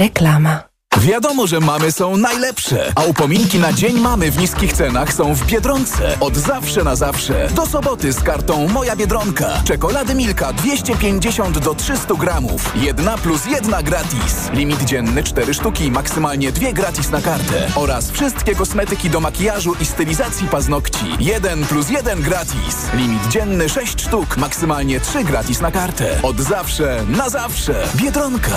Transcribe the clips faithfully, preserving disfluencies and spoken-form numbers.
Reklama. Wiadomo, że mamy są najlepsze, a upominki na Dzień Mamy w niskich cenach są w Biedronce. Od zawsze na zawsze. Do soboty z kartą Moja Biedronka. Czekolady Milka dwieście pięćdziesiąt do trzystu gramów. Jedna plus jedna gratis. Limit dzienny cztery sztuki, maksymalnie dwie gratis na kartę. Oraz wszystkie kosmetyki do makijażu i stylizacji paznokci. Jeden plus jeden gratis. Limit dzienny sześć sztuk, maksymalnie trzy gratis na kartę. Od zawsze na zawsze. Biedronka.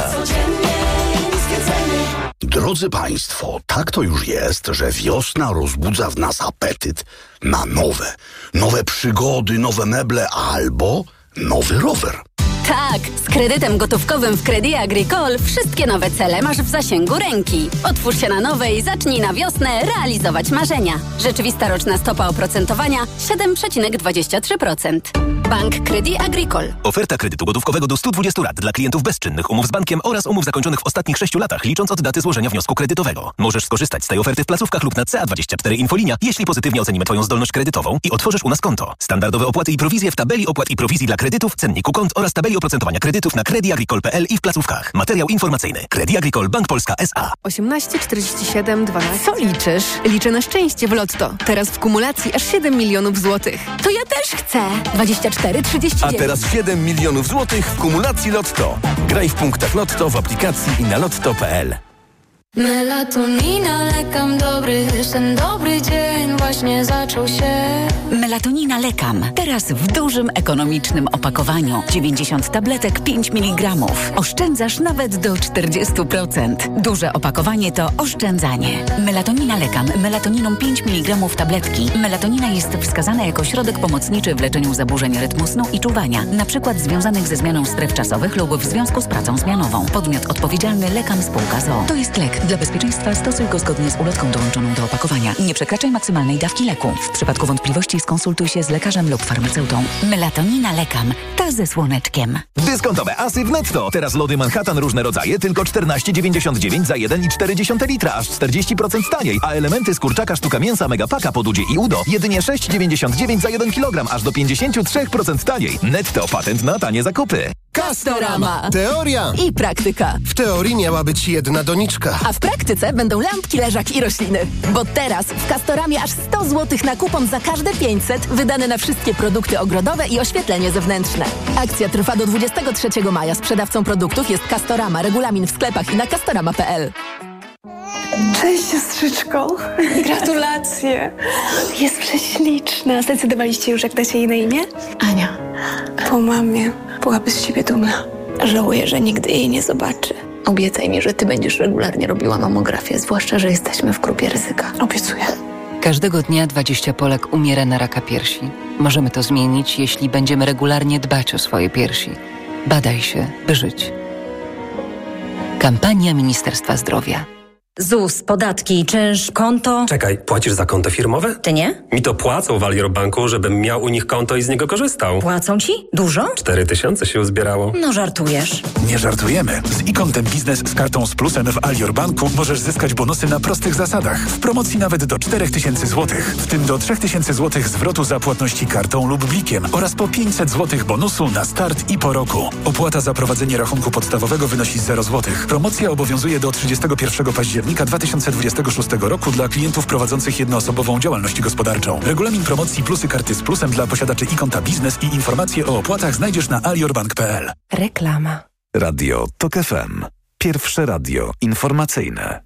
Drodzy Państwo, tak to już jest, że wiosna rozbudza w nas apetyt na nowe, nowe przygody, nowe meble albo nowy rower. Tak, z kredytem gotówkowym w Crédit Agricole wszystkie nowe cele masz w zasięgu ręki. Otwórz się na nowe i zacznij na wiosnę realizować marzenia. Rzeczywista roczna stopa oprocentowania siedem przecinek dwadzieścia trzy procent. Bank Crédit Agricole. Oferta kredytu gotówkowego do stu dwudziestu lat dla klientów bezczynnych umów z bankiem oraz umów zakończonych w ostatnich sześciu latach, licząc od daty złożenia wniosku kredytowego. Możesz skorzystać z tej oferty w placówkach lub na C A dwadzieścia cztery Infolinia, jeśli pozytywnie ocenimy Twoją zdolność kredytową i otworzysz u nas konto. Standardowe opłaty i prowizje w tabeli opłat i prowizji dla kredytów, cenniku kont oraz tabeli oprocentowania kredytów na crédit agricole kropka p l i w placówkach. Materiał informacyjny. Crédit Agricole Bank Polska S A. osiemnaście czterdzieści siedem dwanaście. Co liczysz? Liczę na szczęście w Lotto. Teraz w kumulacji aż siedem milionów złotych. To ja też chcę. dwadzieścia cztery trzydzieści dziewięć. A teraz siedem milionów złotych w kumulacji Lotto. Graj w punktach Lotto, w aplikacji i na lotto kropka p l. Melatonina, lekam dobry, ten dobry dzień właśnie zaczął się. Melatonina Lekam. Teraz w dużym, ekonomicznym opakowaniu. dziewięćdziesiąt tabletek, pięć miligramów. Oszczędzasz nawet do czterdzieści procent. Duże opakowanie to oszczędzanie. Melatonina Lekam. Melatoniną pięć miligramów tabletki. Melatonina jest wskazana jako środek pomocniczy w leczeniu zaburzeń rytmu snu i czuwania, na przykład związanych ze zmianą stref czasowych lub w związku z pracą zmianową. Podmiot odpowiedzialny Lekam Spółka z o o. To jest lek. Dla bezpieczeństwa stosuj go zgodnie z ulotką dołączoną do opakowania. Nie przekraczaj maksymalnej dawki leku. W przypadku wątpliwości skonsultuj się z lekarzem lub farmaceutą. Melatonina Lekam. Ta ze słoneczkiem. Dyskontowe asy w Netto. Teraz lody Manhattan różne rodzaje tylko czternaście dziewięćdziesiąt dziewięć za jeden i cztery dziesiąte litra, aż czterdzieści procent taniej. A elementy z kurczaka sztuka mięsa Megapaka pod Udzie i Udo jedynie sześć dziewięćdziesiąt dziewięć za jeden kilogram, aż do pięćdziesiąt trzy procent taniej. Netto, patent na tanie zakupy. Castorama. Teoria I praktyka. W teorii miała być jedna doniczka. A w praktyce będą lampki, leżaki i rośliny. Bo teraz w Castoramie aż sto złotych na kupon za każde pięćset wydane na wszystkie produkty ogrodowe i oświetlenie zewnętrzne. Akcja trwa do dwudziestego trzeciego maja. Sprzedawcą produktów jest Castorama. Regulamin w sklepach i na castorama kropka p l. Cześć, siostrzyczko. Gratulacje. Jest prześliczna. Zdecydowaliście już, jak dacie jej na imię? Ania. Po mamie byłaby z ciebie dumna. Żałuję, że nigdy jej nie zobaczy. Obiecaj mi, że ty będziesz regularnie robiła mamografię, zwłaszcza, że jesteśmy w grupie ryzyka. Obiecuję. Każdego dnia dwadzieścia Polek umiera na raka piersi. Możemy to zmienić, jeśli będziemy regularnie dbać o swoje piersi. Badaj się, by żyć. Kampania Ministerstwa Zdrowia. Z U S, podatki, czynsz, konto... Czekaj, płacisz za konto firmowe? Ty nie? Mi to płacą w Alior Banku, żebym miał u nich konto i z niego korzystał. Płacą ci? Dużo? Cztery tysiące się uzbierało. No żartujesz. Nie żartujemy. Z e-kontem biznes z kartą z plusem w Alior Banku możesz zyskać bonusy na prostych zasadach. W promocji nawet do czterech tysięcy złotych. W tym do trzech tysięcy złotych zwrotu za płatności kartą lub blikiem oraz po pięćset złotych bonusu na start i po roku. Opłata za prowadzenie rachunku podstawowego wynosi zero złotych. Promocja obowiązuje do trzydziestego pierwszego października dwa tysiące dwudziestego szóstego roku dla klientów prowadzących jednoosobową działalność gospodarczą. Regulamin promocji plusy karty z plusem dla posiadaczy e-konta biznes i informacje o opłatach znajdziesz na aliorbank kropka p l. Reklama. Radio TOK F M. Pierwsze radio informacyjne.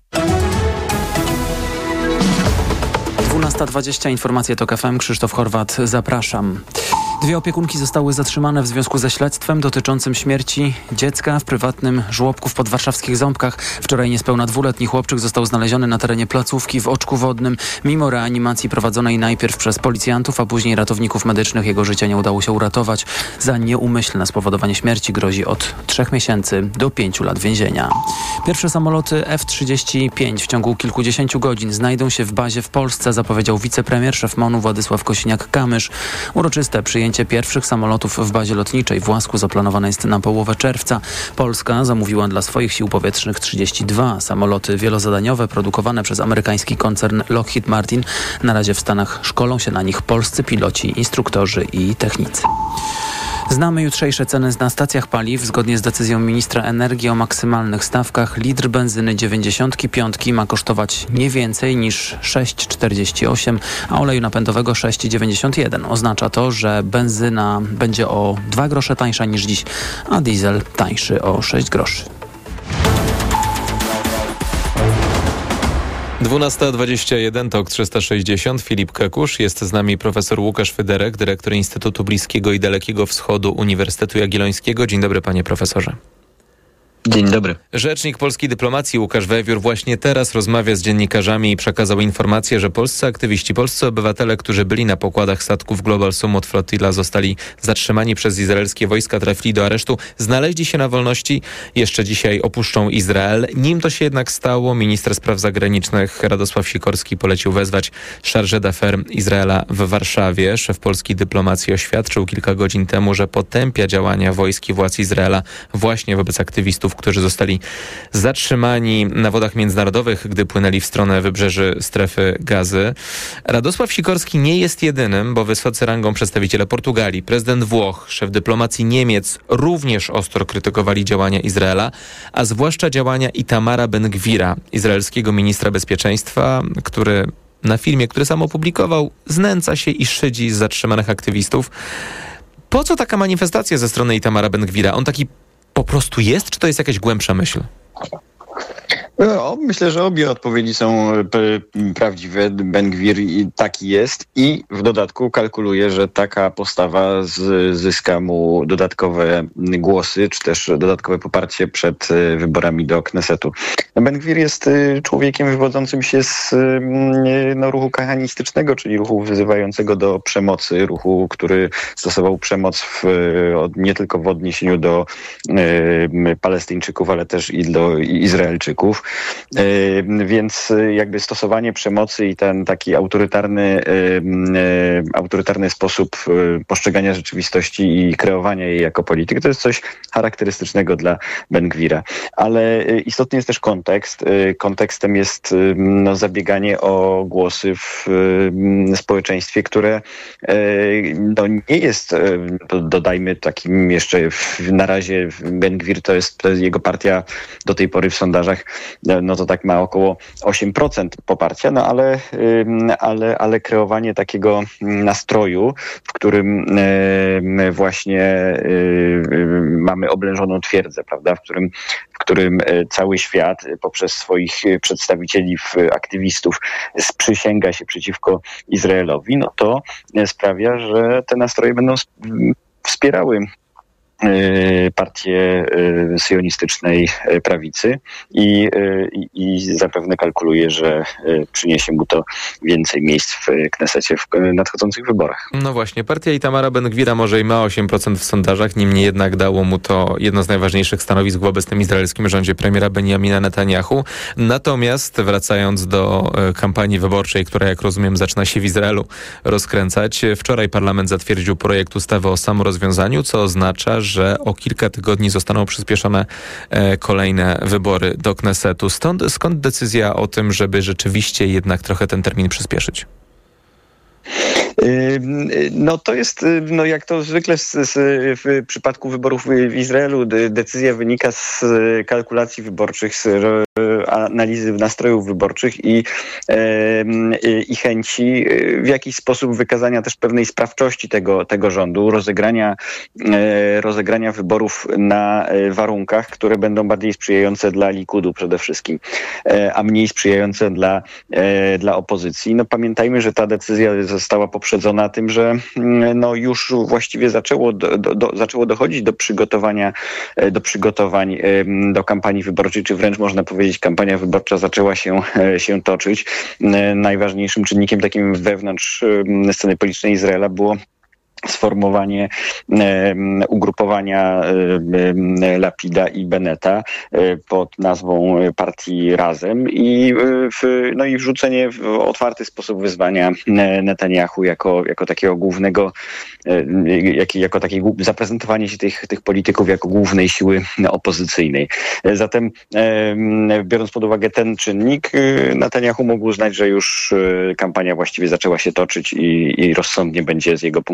dwunasta dwadzieścia, informacje TOK F M, Krzysztof Horwat, zapraszam. Dwie opiekunki zostały zatrzymane w związku ze śledztwem dotyczącym śmierci dziecka w prywatnym żłobku w podwarszawskich Ząbkach. Wczoraj niespełna dwuletni chłopczyk został znaleziony na terenie placówki w Oczku Wodnym. Mimo reanimacji prowadzonej najpierw przez policjantów, a później ratowników medycznych, jego życie nie udało się uratować. Za nieumyślne spowodowanie śmierci grozi od trzech miesięcy do pięciu lat więzienia. Pierwsze samoloty F trzydzieści pięć w ciągu kilkudziesięciu godzin znajdą się w bazie w Polsce, zapowiedział wicepremier, szef MON-u Władysław Kosiniak-Kamysz. Uroczyste przyjęcie pierwszych samolotów w bazie lotniczej w Łasku zaplanowane jest na połowę czerwca. Polska zamówiła dla swoich sił powietrznych trzydzieści dwa samoloty wielozadaniowe produkowane przez amerykański koncern Lockheed Martin. Na razie w Stanach szkolą się na nich polscy piloci, instruktorzy i technicy. Znamy jutrzejsze ceny na stacjach paliw. Zgodnie z decyzją ministra energii o maksymalnych stawkach litr benzyny dziewięćdziesiąt pięć ma kosztować nie więcej niż sześć czterdzieści osiem, a oleju napędowego sześć dziewięćdziesiąt jeden. Oznacza to, że benzyna będzie o dwa grosze tańsza niż dziś, a diesel tańszy o sześć groszy. dwunasta dwadzieścia jeden, tok trzysta sześćdziesiąt. Filip Kekusz. Jest z nami profesor Łukasz Fyderek, dyrektor Instytutu Bliskiego i Dalekiego Wschodu Uniwersytetu Jagiellońskiego. Dzień dobry, panie profesorze. Dzień dobry. Rzecznik polskiej dyplomacji Łukasz Wewiór właśnie teraz rozmawia z dziennikarzami i przekazał informację, że polscy aktywiści, polscy obywatele, którzy byli na pokładach statków Global Summit Flotilla, zostali zatrzymani przez izraelskie wojska, trafili do aresztu, znaleźli się na wolności, jeszcze dzisiaj opuszczą Izrael. Nim to się jednak stało, minister spraw zagranicznych Radosław Sikorski polecił wezwać chargé d'affaires Izraela w Warszawie. Szef polskiej dyplomacji oświadczył kilka godzin temu, że potępia działania wojsk i władz Izraela właśnie wobec aktywistów, którzy zostali zatrzymani na wodach międzynarodowych, gdy płynęli w stronę wybrzeży strefy Gazy. Radosław Sikorski nie jest jedynym, bo wysocy rangą przedstawiciele Portugalii, prezydent Włoch, szef dyplomacji Niemiec również ostro krytykowali działania Izraela, a zwłaszcza działania Itamara Ben-Gvira, izraelskiego ministra bezpieczeństwa, który na filmie, który sam opublikował, znęca się i szydzi z zatrzymanych aktywistów. Po co taka manifestacja ze strony Itamara Ben-Gvira? On taki po prostu jest, czy to jest jakaś głębsza myśl? No, myślę, że obie odpowiedzi są p- prawdziwe. Ben-Gvir taki jest i w dodatku kalkuluje, że taka postawa z, zyska mu dodatkowe głosy, czy też dodatkowe poparcie przed wyborami do Knesetu. Ben-Gvir jest człowiekiem wywodzącym się z no, ruchu kahanistycznego, czyli ruchu wzywającego do przemocy, ruchu, który stosował przemoc w, nie tylko w odniesieniu do y, Palestyńczyków, ale też i do Izraelczyków. Więc jakby stosowanie przemocy i ten taki autorytarny, autorytarny sposób postrzegania rzeczywistości i kreowania jej jako polityk to jest coś charakterystycznego dla Ben-Gvira. Ale istotny jest też kontekst. Kontekstem jest no, zabieganie o głosy w społeczeństwie, które no, nie jest, dodajmy takim jeszcze na razie Ben-Gvir to jest, to jest jego partia do tej pory w sondażach, no to tak ma około osiem procent poparcia, no ale, ale, ale kreowanie takiego nastroju, w którym właśnie mamy oblężoną twierdzę, prawda, w którym, w którym cały świat poprzez swoich przedstawicieli, aktywistów sprzysięga się przeciwko Izraelowi, no to sprawia, że te nastroje będą wspierały partię sionistycznej prawicy i, i, i zapewne kalkuluje, że przyniesie mu to więcej miejsc w Knesecie w nadchodzących wyborach. No właśnie, partia Itamara Ben-Gvira może i ma osiem procent w sondażach, niemniej jednak dało mu to jedno z najważniejszych stanowisk w obecnym izraelskim rządzie premiera Benjamina Netanyahu. Natomiast wracając do kampanii wyborczej, która jak rozumiem zaczyna się w Izraelu rozkręcać, wczoraj parlament zatwierdził projekt ustawy o samorozwiązaniu, co oznacza, że o kilka tygodni zostaną przyspieszone e, kolejne wybory do Knesetu. Stąd, skąd decyzja o tym, żeby rzeczywiście jednak trochę ten termin przyspieszyć? No to jest, no jak to zwykle z, z, w przypadku wyborów w Izraelu, decyzja wynika z kalkulacji wyborczych, z analizy nastrojów wyborczych i, i chęci w jakiś sposób wykazania też pewnej sprawczości tego, tego rządu, rozegrania, rozegrania wyborów na warunkach, które będą bardziej sprzyjające dla Likudu przede wszystkim, a mniej sprzyjające dla, dla opozycji. No pamiętajmy, że ta decyzja została poprzedzona tym, że no już właściwie zaczęło, do, do, zaczęło dochodzić do przygotowania, do przygotowań do kampanii wyborczej, czy wręcz można powiedzieć, kampania wyborcza zaczęła się, się toczyć. Najważniejszym czynnikiem takim wewnątrz sceny politycznej Izraela było sformowanie um, ugrupowania um, Lapida i Bennetta um, pod nazwą partii Razem i, w, no i wrzucenie w otwarty sposób wyzwania Netanyahu jako, jako takiego głównego, um, jak, jako takiej zaprezentowanie się tych, tych polityków jako głównej siły opozycyjnej. Zatem um, biorąc pod uwagę ten czynnik, Netanyahu mógł uznać, że już kampania właściwie zaczęła się toczyć i, i rozsądnie będzie z jego punktu widzenia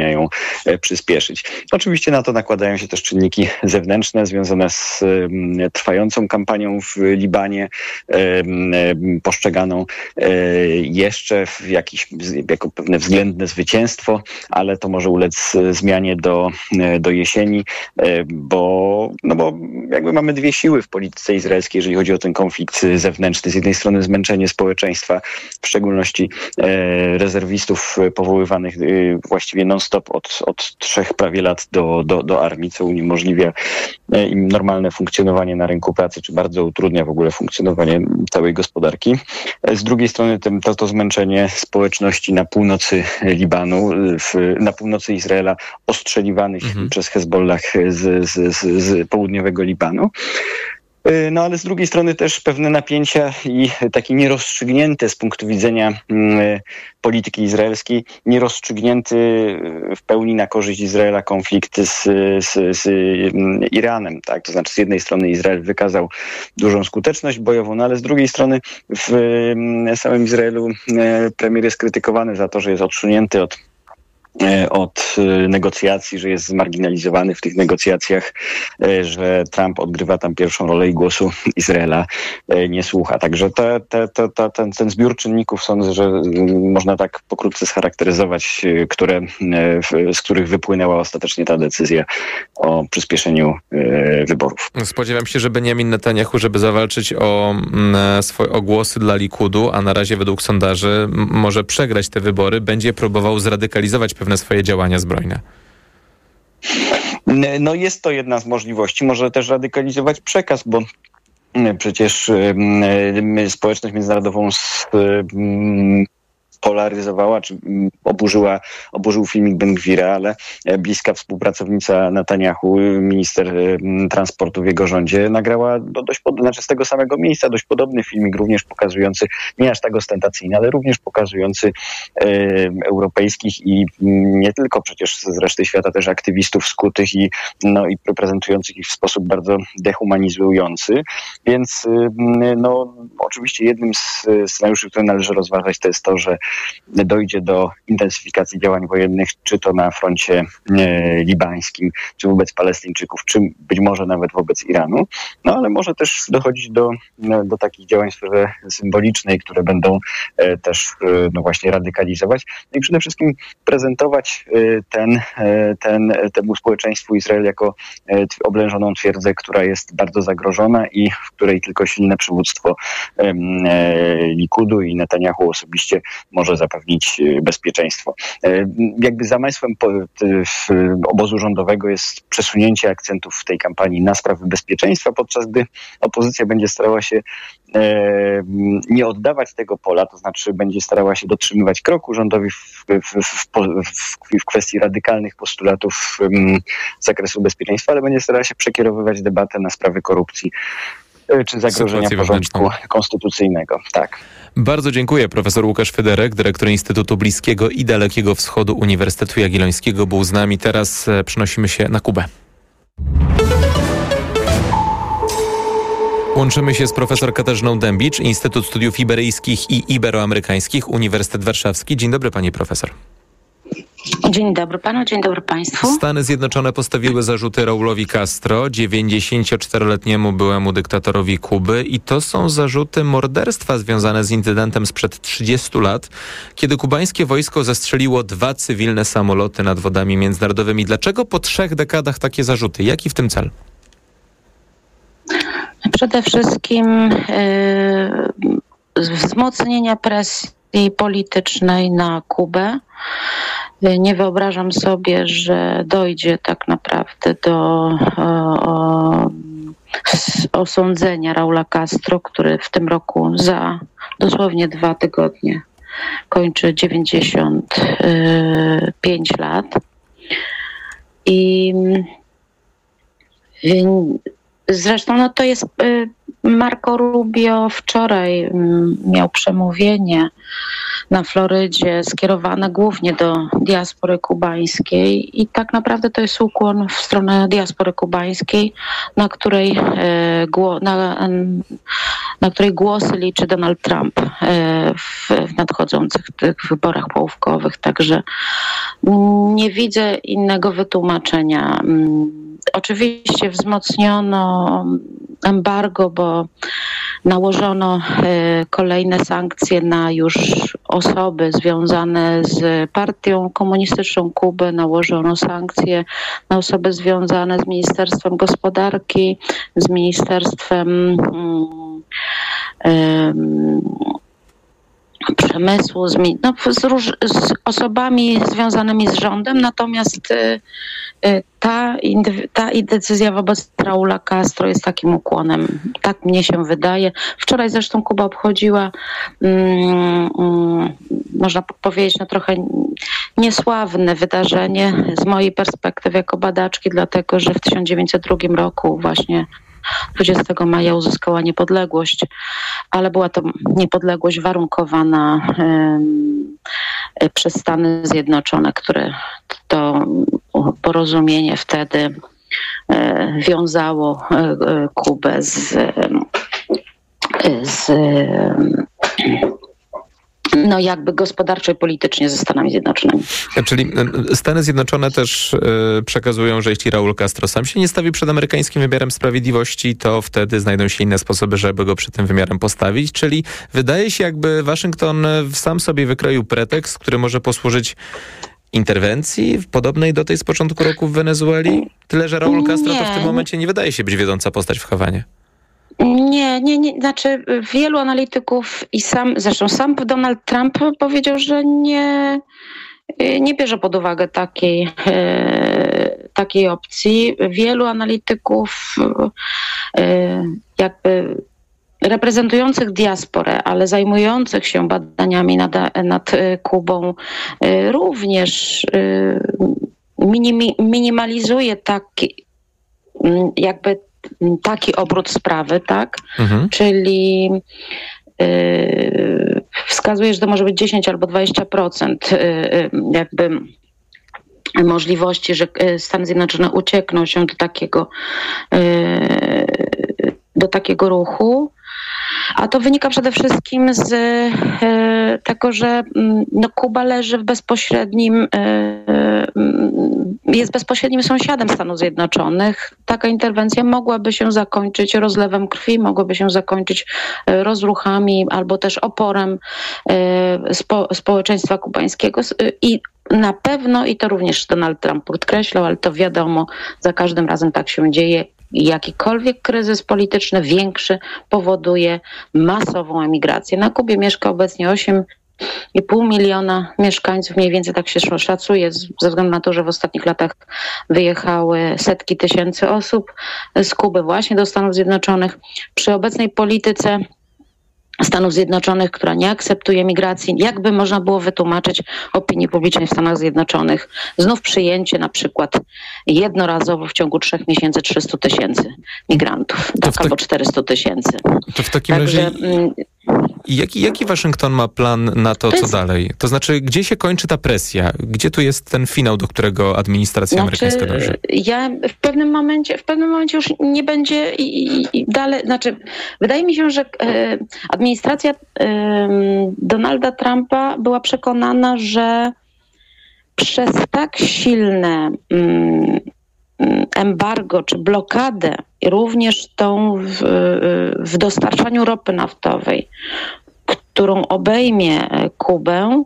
działania ją przyspieszyć. Oczywiście na to nakładają się też czynniki zewnętrzne związane z trwającą kampanią w Libanie, postrzeganą jeszcze w jakiś, jako pewne względne zwycięstwo, ale to może ulec zmianie do, do jesieni, bo, no bo jakby mamy dwie siły w polityce izraelskiej, jeżeli chodzi o ten konflikt zewnętrzny. Z jednej strony zmęczenie społeczeństwa, w szczególności rezerwistów powoływanych właściwie non-stop od, od trzech prawie lat do, do, do armii, co uniemożliwia im normalne funkcjonowanie na rynku pracy, czy bardzo utrudnia w ogóle funkcjonowanie całej gospodarki. Z drugiej strony to, to zmęczenie społeczności na północy Libanu, w, na północy Izraela, ostrzeliwanych mhm. przez Hezbollah z, z, z, z południowego Libanu. No ale z drugiej strony też pewne napięcia i taki nierozstrzygnięty z punktu widzenia y, polityki izraelskiej, nierozstrzygnięty w pełni na korzyść Izraela konflikt z, z, z y, Iranem. Tak? To znaczy z jednej strony Izrael wykazał dużą skuteczność bojową, no ale z drugiej strony w y, samym Izraelu y, premier jest krytykowany za to, że jest odsunięty od od negocjacji, że jest zmarginalizowany w tych negocjacjach, że Trump odgrywa tam pierwszą rolę i głosu Izraela nie słucha. Także te, te, te, te, ten, ten zbiór czynników sądzę, że można tak pokrótce scharakteryzować, które, z których wypłynęła ostatecznie ta decyzja o przyspieszeniu wyborów. Spodziewam się, że Benjamin Netanyahu, żeby zawalczyć o swoje o głosy dla Likudu, a na razie według sondaży może przegrać te wybory, będzie próbował zradykalizować pewne swoje działania zbrojne. No jest to jedna z możliwości. Może też radykalizować przekaz, bo przecież społeczność międzynarodową z polaryzowała, czy oburzyła, oburzył filmik Ben-Gvira, ale bliska współpracownica Netanyahu, minister transportu w jego rządzie, nagrała do dość pod, znaczy z tego samego miejsca dość podobny filmik, również pokazujący, nie aż tak ostentacyjny, ale również pokazujący e, europejskich i nie tylko przecież z reszty świata też aktywistów skutych i, no, i prezentujących ich w sposób bardzo dehumanizujący. Więc no, oczywiście jednym z scenariuszy, które należy rozważać, to jest to, że dojdzie do intensyfikacji działań wojennych, czy to na froncie e, libańskim, czy wobec Palestyńczyków, czy być może nawet wobec Iranu. No ale może też dochodzić do, no, do takich działań w sferze symbolicznej, które będą e, też e, no właśnie radykalizować. No i przede wszystkim prezentować e, ten, e, ten, temu społeczeństwu Izrael jako e, oblężoną twierdzę, która jest bardzo zagrożona i w której tylko silne przywództwo e, e, Likudu i Netanyahu osobiście może zapewnić bezpieczeństwo. Jakby zamysłem obozu rządowego jest przesunięcie akcentów w tej kampanii na sprawy bezpieczeństwa, podczas gdy opozycja będzie starała się nie oddawać tego pola, to znaczy będzie starała się dotrzymywać kroku rządowi w, w, w, w, w kwestii radykalnych postulatów z zakresu bezpieczeństwa, ale będzie starała się przekierowywać debatę na sprawy korupcji czy zagrożenia porządku konstytucyjnego. Tak. Bardzo dziękuję. Profesor Łukasz Federek, dyrektor Instytutu Bliskiego i Dalekiego Wschodu Uniwersytetu Jagiellońskiego, był z nami. Teraz przenosimy się na Kubę. Łączymy się z profesor Katarzyną Dębicz, Instytut Studiów Iberyjskich i Iberoamerykańskich, Uniwersytet Warszawski. Dzień dobry, pani profesor. Dzień dobry panu, dzień dobry państwu. Stany Zjednoczone postawiły zarzuty Raulowi Castro, dziewięćdziesięcioczteroletniemu byłemu dyktatorowi Kuby, i to są zarzuty morderstwa związane z incydentem sprzed trzydziestu lat, kiedy kubańskie wojsko zestrzeliło dwa cywilne samoloty nad wodami międzynarodowymi. Dlaczego po trzech dekadach takie zarzuty? Jaki w tym cel? Przede wszystkim yy, wzmocnienia presji politycznej na Kubę. Nie wyobrażam sobie, że dojdzie tak naprawdę do o, osądzenia Raula Castro, który w tym roku za dosłownie dwa tygodnie kończy dziewięćdziesiąt pięć lat. I zresztą no to jest Marco Rubio wczoraj miał przemówienie na Florydzie skierowane głównie do diaspory kubańskiej i tak naprawdę to jest ukłon w stronę diaspory kubańskiej, na której, na, na której głosy liczy Donald Trump w, w nadchodzących tych wyborach połówkowych. Także nie widzę innego wytłumaczenia. Oczywiście wzmocniono embargo, bo nałożono kolejne sankcje na już osoby związane z partią komunistyczną Kuby, nałożono sankcje na osoby związane z Ministerstwem Gospodarki, z Ministerstwem um, um, Przemysłu, z, no, z, róż, z osobami związanymi z rządem, natomiast y, y, ta, ta decyzja wobec Raula Castro jest takim ukłonem. Tak mnie się wydaje. Wczoraj zresztą Kuba obchodziła, mm, mm, można powiedzieć, no trochę niesławne wydarzenie z mojej perspektywy jako badaczki, dlatego że w tysiąc dziewięćset drugim roku właśnie dwudziestego maja uzyskała niepodległość, ale była to niepodległość warunkowana y, przez Stany Zjednoczone, które to porozumienie wtedy y, wiązało y, Kubę z, y, z y, no jakby gospodarczo i politycznie ze Stanami Zjednoczonymi. Czyli Stany Zjednoczone też y, przekazują, że jeśli Raul Castro sam się nie stawi przed amerykańskim wymiarem sprawiedliwości, to wtedy znajdą się inne sposoby, żeby go przed tym wymiarem postawić. Czyli wydaje się, jakby Waszyngton sam sobie wykroił pretekst, który może posłużyć interwencji podobnej do tej z początku roku w Wenezueli? Tyle, że Raul Castro to w tym momencie nie wydaje się być wiodąca postać w Hawanie. Nie, nie, nie. Znaczy wielu analityków i sam, zresztą sam Donald Trump powiedział, że nie, nie bierze pod uwagę takiej, takiej opcji. Wielu analityków jakby reprezentujących diasporę, ale zajmujących się badaniami nad, nad Kubą również minimi, minimalizuje taki jakby taki obrót sprawy, tak? Mhm. Czyli yy, wskazuje, że to może być dziesięć albo dwadzieścia procent yy, jakby możliwości, że Stany Zjednoczone uciekną się do takiego yy, do takiego ruchu. A to wynika przede wszystkim z e, tego, że no, Kuba leży w bezpośrednim, e, jest bezpośrednim sąsiadem Stanów Zjednoczonych. Taka interwencja mogłaby się zakończyć rozlewem krwi, mogłaby się zakończyć rozruchami albo też oporem e, spo, społeczeństwa kubańskiego i na pewno, i to również Donald Trump podkreślał, ale to wiadomo, za każdym razem tak się dzieje, jakikolwiek kryzys polityczny większy powoduje masową emigrację. Na Kubie mieszka obecnie osiem i pół miliona mieszkańców, mniej więcej tak się szacuje, ze względu na to, że w ostatnich latach wyjechały setki tysięcy osób z Kuby właśnie do Stanów Zjednoczonych. Przy obecnej polityce Stanów Zjednoczonych, która nie akceptuje migracji, jakby można było wytłumaczyć opinii publicznej w Stanach Zjednoczonych znów przyjęcie na przykład jednorazowo w ciągu trzech miesięcy trzystu tysięcy migrantów, tak, albo czterystu tysięcy. To w takim Także, razie jaki, jaki Waszyngton ma plan na to, to co jest... dalej? To znaczy, gdzie się kończy ta presja? Gdzie tu jest ten finał, do którego administracja znaczy, amerykańska dąży? Ja w pewnym momencie, w pewnym momencie już nie będzie i, i, i dalej, znaczy wydaje mi się, że e, administracja e, Donalda Trumpa była przekonana, że przez tak silne mm, embargo czy blokadę, również tą w, w dostarczaniu ropy naftowej, którą obejmie Kubę,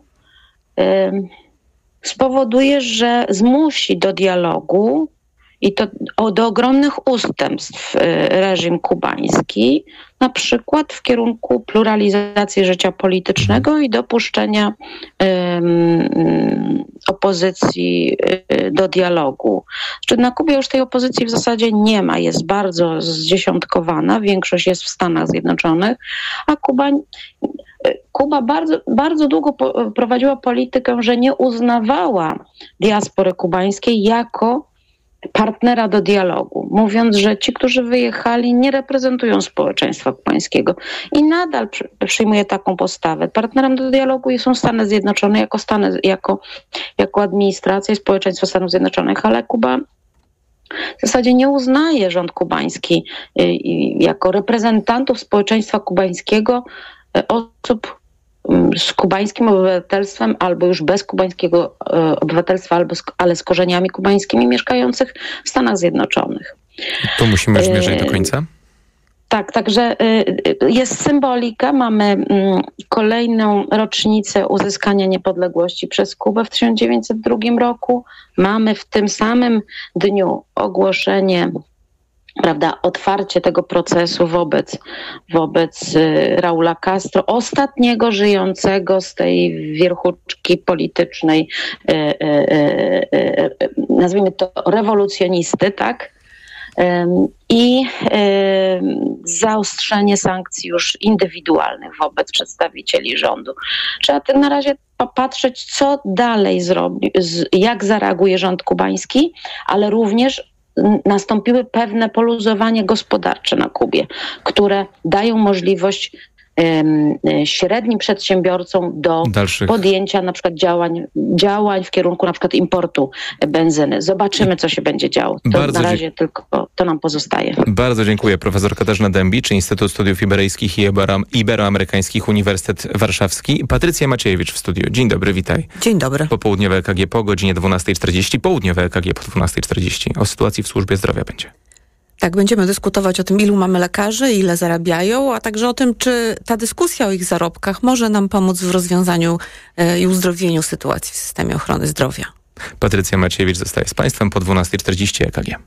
spowoduje, że zmusi do dialogu i to o, do ogromnych ustępstw reżim kubański, na przykład w kierunku pluralizacji życia politycznego i dopuszczenia um, opozycji do dialogu. Znaczy, na Kubie już tej opozycji w zasadzie nie ma, jest bardzo zdziesiątkowana, większość jest w Stanach Zjednoczonych, a Kuba, Kuba bardzo, bardzo długo po, prowadziła politykę, że nie uznawała diaspory kubańskiej jako partnera do dialogu, mówiąc, że ci, którzy wyjechali, nie reprezentują społeczeństwa kubańskiego i nadal przy, przyjmuje taką postawę. Partnerem do dialogu są Stany Zjednoczone jako, Stany, jako, jako administracja i społeczeństwo Stanów Zjednoczonych, ale Kuba w zasadzie nie uznaje rząd kubański jako reprezentantów społeczeństwa kubańskiego osób z kubańskim obywatelstwem albo już bez kubańskiego obywatelstwa, albo z, ale z korzeniami kubańskimi mieszkających w Stanach Zjednoczonych. Tu musimy zmierzać do końca. Tak, także jest symbolika. Mamy kolejną rocznicę uzyskania niepodległości przez Kubę w tysiąc dziewięćset drugim roku. Mamy w tym samym dniu ogłoszenie, prawda, otwarcie tego procesu wobec, wobec Raula Castro, ostatniego żyjącego z tej wierchuczki politycznej, nazwijmy to rewolucjonisty, tak? I zaostrzenie sankcji już indywidualnych wobec przedstawicieli rządu. Trzeba tak na razie popatrzeć, co dalej zrobi, jak zareaguje rząd kubański, ale również nastąpiły pewne poluzowanie gospodarcze na Kubie, które dają możliwość średnim przedsiębiorcom do Dalszych. podjęcia na przykład działań, działań w kierunku na przykład importu benzyny. Zobaczymy, co się będzie działo. To Bardzo na razie dzie- tylko to nam pozostaje. Bardzo dziękuję. Profesor Katarzyna Dębicz, Instytut Studiów Iberyjskich i Iberoamerykańskich, Uniwersytet Warszawski. Patrycja Maciejewicz w studiu. Dzień dobry, witaj. Dzień dobry. Popołudniowe E K G po godzinie dwunastej czterdzieści, południowe E K G po dwunastej czterdzieści. O sytuacji w służbie zdrowia będzie. Tak, będziemy dyskutować o tym, ilu mamy lekarzy, ile zarabiają, a także o tym, czy ta dyskusja o ich zarobkach może nam pomóc w rozwiązaniu e, i uzdrowieniu sytuacji w systemie ochrony zdrowia. Patrycja Maciejewicz zostaje z Państwem po dwunastej czterdzieści E K G.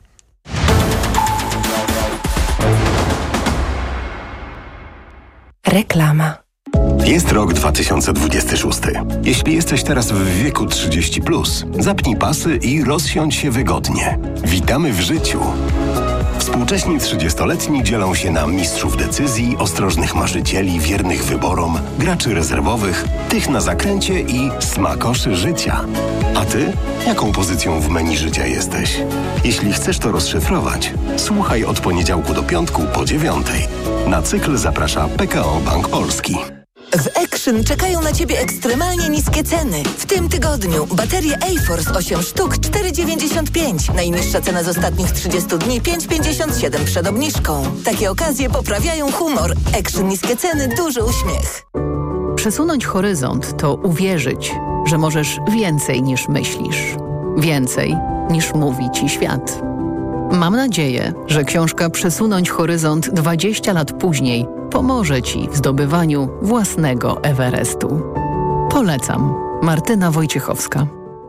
Reklama. Jest rok dwa tysiące dwudziesty szósty. Jeśli jesteś teraz w wieku trzydzieści plus, zapnij pasy i rozsiądź się wygodnie. Witamy w życiu. Współcześni trzydziestoletni dzielą się na mistrzów decyzji, ostrożnych marzycieli, wiernych wyborom, graczy rezerwowych, tych na zakręcie i smakoszy życia. A ty? Jaką pozycją w menu życia jesteś? Jeśli chcesz to rozszyfrować, słuchaj od poniedziałku do piątku po dziewiątej. Na cykl zaprasza P K O Bank Polski. W Action czekają na Ciebie ekstremalnie niskie ceny. W tym tygodniu baterie A-Force osiem sztuk cztery dziewięćdziesiąt pięć. Najniższa cena z ostatnich trzydziestu dni pięć pięćdziesiąt siedem przed obniżką. Takie okazje poprawiają humor. Action niskie ceny, duży uśmiech. Przesunąć horyzont to uwierzyć, że możesz więcej niż myślisz. Więcej niż mówi Ci świat. Mam nadzieję, że książka Przesunąć horyzont dwadzieścia lat później pomoże Ci w zdobywaniu własnego Everestu. Polecam. Martyna Wojciechowska.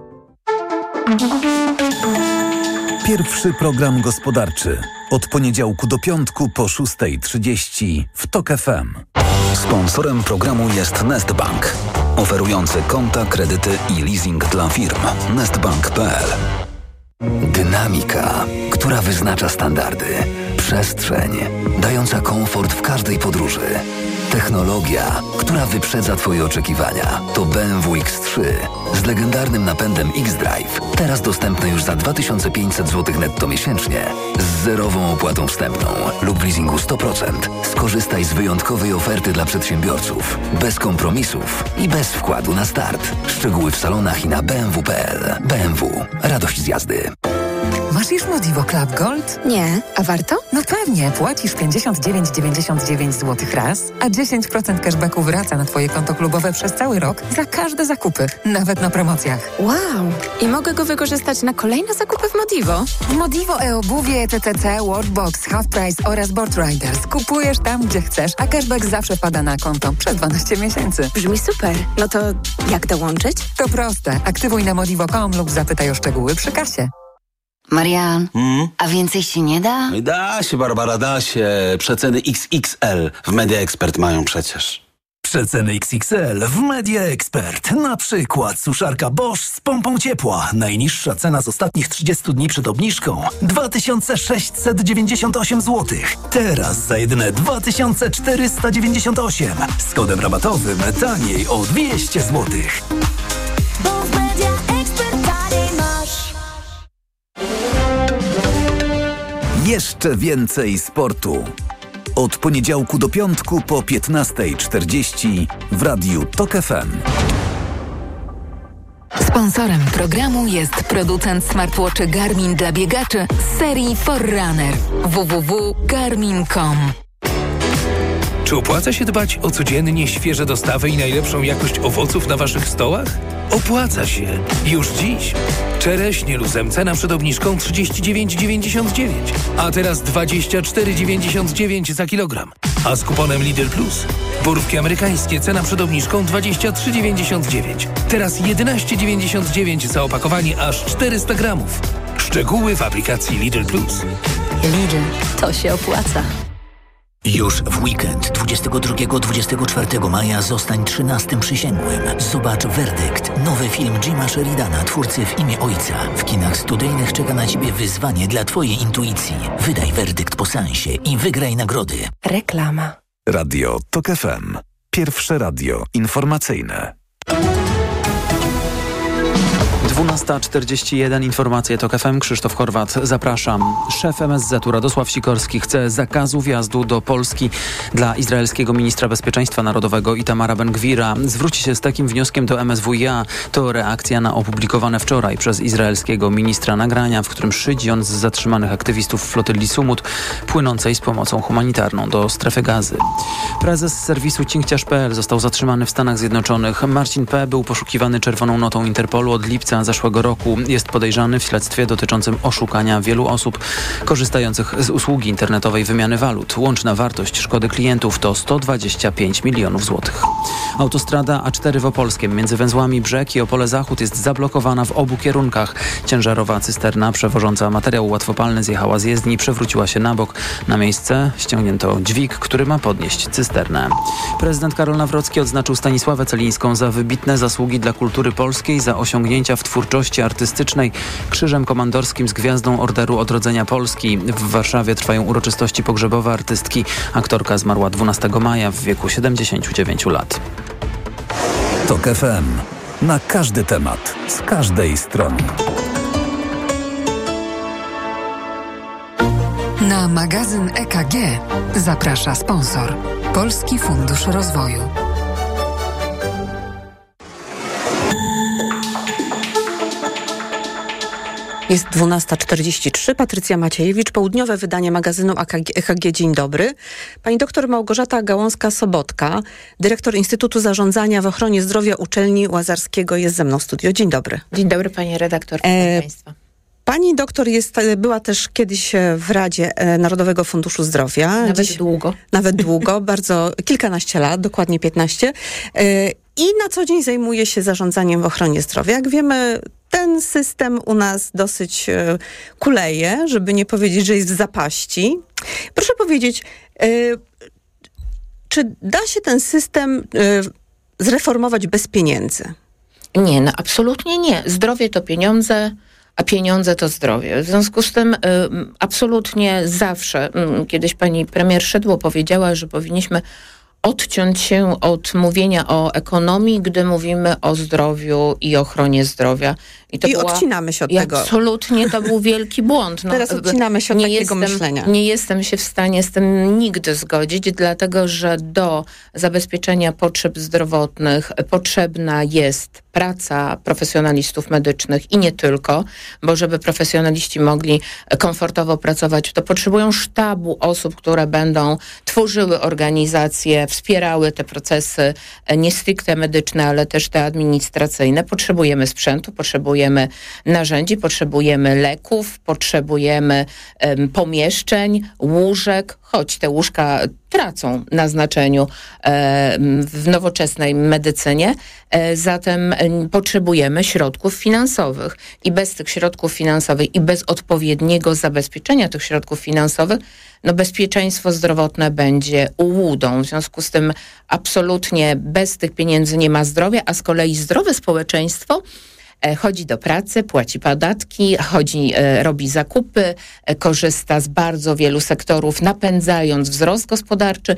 Pierwszy program gospodarczy. Od poniedziałku do piątku po szóstej trzydzieści w TOK F M. Sponsorem programu jest Nestbank, oferujący konta, kredyty i leasing dla firm. nestbank kropka p l. Dynamika, która wyznacza standardy. Przestrzeń, dająca komfort w każdej podróży. Technologia, która wyprzedza Twoje oczekiwania. To B M W X trzy z legendarnym napędem X-Drive. Teraz dostępne już za dwa tysiące pięćset złotych netto miesięcznie. Z zerową opłatą wstępną lub w leasingu sto procent. Skorzystaj z wyjątkowej oferty dla przedsiębiorców. Bez kompromisów i bez wkładu na start. Szczegóły w salonach i na b m w kropka p l. B M W. Radość z jazdy. Masz już Modivo Club Gold? Nie. A warto? No pewnie. Płacisz pięćdziesiąt dziewięć dziewięćdziesiąt dziewięć złotych raz, a dziesięć procent cashbacku wraca na Twoje konto klubowe przez cały rok za każde zakupy, nawet na promocjach. Wow! I mogę go wykorzystać na kolejne zakupy w Modivo? W Modivo e-obuwie, T T C, Watchbox, Half Price oraz Board Riders. Kupujesz tam, gdzie chcesz, a cashback zawsze wpada na konto przez dwanaście miesięcy. Brzmi super. No to jak dołączyć? To proste. Aktywuj na modivo kropka com lub zapytaj o szczegóły przy kasie. Marian, Hmm? a więcej się nie da? Da się, Barbara, da się. Przeceny X X L w Media Expert mają przecież. Przeceny X X L w Media Expert. Na przykład suszarka Bosch z pompą ciepła. Najniższa cena z ostatnich trzydziestu dni przed obniżką dwa tysiące sześćset dziewięćdziesiąt osiem złotych. Teraz za jedyne dwa tysiące czterysta dziewięćdziesiąt osiem. Z kodem rabatowym taniej o dwieście złotych. Bo w Media Expert taniej masz. Jeszcze więcej sportu. Od poniedziałku do piątku po piętnastej czterdzieści w radiu TOK F M. Sponsorem programu jest producent smartwatchy Garmin dla biegaczy z serii Forerunner. w w w kropka garmin kropka com. Czy opłaca się dbać o codziennie świeże dostawy i najlepszą jakość owoców na waszych stołach? Opłaca się. Już dziś. Czereśnie luzem cena przed obniżką trzydzieści dziewięć dziewięćdziesiąt dziewięć, a teraz dwadzieścia cztery dziewięćdziesiąt dziewięć za kilogram. A z kuponem Lidl Plus borówki amerykańskie cena przed obniżką dwadzieścia trzy dziewięćdziesiąt dziewięć. Teraz jedenaście dziewięćdziesiąt dziewięć za opakowanie aż czterysta gramów. Szczegóły w aplikacji Lidl Plus. Lidl, to się opłaca. Już w weekend dwudziestego drugiego do dwudziestego czwartego maja zostań trzynastym przysięgłym. Zobacz Werdykt, nowy film Jima Sheridana, twórcy W imię Ojca. W kinach studyjnych czeka na Ciebie wyzwanie dla Twojej intuicji. Wydaj werdykt po seansie i wygraj nagrody. Reklama. Radio TOK F M. Pierwsze radio informacyjne. dwunasta czterdzieści jeden, informacje TOK F M, Krzysztof Horwat, zapraszam. Szef M S Z-u Radosław Sikorski chce zakazu wjazdu do Polski dla izraelskiego ministra bezpieczeństwa narodowego Itamara Ben-Gvira. Zwróci się z takim wnioskiem do M S W iA. To reakcja na opublikowane wczoraj przez izraelskiego ministra nagrania, w którym szydzi on z zatrzymanych aktywistów flotyli Sumut płynącej z pomocą humanitarną do strefy Gazy. Prezes serwisu cinkciarz kropka p l został zatrzymany w Stanach Zjednoczonych. Marcin P. był poszukiwany czerwoną notą Interpolu od lipca zeszłego roku. Jest podejrzany w śledztwie dotyczącym oszukania wielu osób korzystających z usługi internetowej wymiany walut. Łączna wartość szkody klientów to sto dwadzieścia pięć milionów złotych. Autostrada A cztery w Opolskiem między węzłami Brzeg i Opole Zachód jest zablokowana w obu kierunkach. Ciężarowa cysterna przewożąca materiał łatwopalny zjechała z jezdni i przewróciła się na bok. Na miejsce ściągnięto dźwig, który ma podnieść cysternę. Prezydent Karol Nawrocki odznaczył Stanisławę Celińską za wybitne zasługi dla kultury polskiej, za osiągnięcia w twórczości artystycznej Krzyżem Komandorskim z Gwiazdą Orderu Odrodzenia Polski. W Warszawie trwają uroczystości pogrzebowe artystki. Aktorka zmarła dwunastego maja w wieku siedemdziesięciu dziewięciu lat. TOK F M. Na każdy temat, z każdej strony. Na magazyn E K G zaprasza sponsor. Polski Fundusz Rozwoju. Jest dwunasta czterdzieści trzy. Patrycja Maciejewicz, południowe wydanie magazynu E K G. Dzień dobry. Pani doktor Małgorzata Gałązka-Sobotka, dyrektor Instytutu Zarządzania w Ochronie Zdrowia Uczelni Łazarskiego jest ze mną w studio. Dzień dobry. Dzień dobry pani redaktor. E, Pani doktor jest, była też kiedyś w Radzie Narodowego Funduszu Zdrowia. Nawet Dziś, długo. Nawet długo, bardzo kilkanaście lat, dokładnie piętnaście. I na co dzień zajmuje się zarządzaniem w ochronie zdrowia. Jak wiemy, ten system u nas dosyć kuleje, żeby nie powiedzieć, że jest w zapaści. Proszę powiedzieć, czy da się ten system zreformować bez pieniędzy? Nie, no absolutnie nie. Zdrowie to pieniądze, a pieniądze to zdrowie. W związku z tym y, absolutnie zawsze, y, kiedyś pani premier Szydło powiedziała, że powinniśmy odciąć się od mówienia o ekonomii, gdy mówimy o zdrowiu i ochronie zdrowia. I, to I była, odcinamy się od i tego. Absolutnie to był wielki błąd. No, Teraz odcinamy się od takiego jestem, myślenia. Nie jestem się w stanie z tym nigdy zgodzić, dlatego że do zabezpieczenia potrzeb zdrowotnych potrzebna jest praca profesjonalistów medycznych i nie tylko, bo żeby profesjonaliści mogli komfortowo pracować, to potrzebują sztabu osób, które będą tworzyły organizacje, wspierały te procesy nie stricte medyczne, ale też te administracyjne. Potrzebujemy sprzętu, potrzebujemy narzędzi, potrzebujemy leków, potrzebujemy um, pomieszczeń, łóżek, choć te łóżka tracą na znaczeniu e, w nowoczesnej medycynie. E, zatem e, potrzebujemy środków finansowych i bez tych środków finansowych i bez odpowiedniego zabezpieczenia tych środków finansowych no bezpieczeństwo zdrowotne będzie ułudą. W związku z tym absolutnie bez tych pieniędzy nie ma zdrowia, a z kolei zdrowe społeczeństwo chodzi do pracy, płaci podatki, chodzi, robi zakupy, korzysta z bardzo wielu sektorów, napędzając wzrost gospodarczy,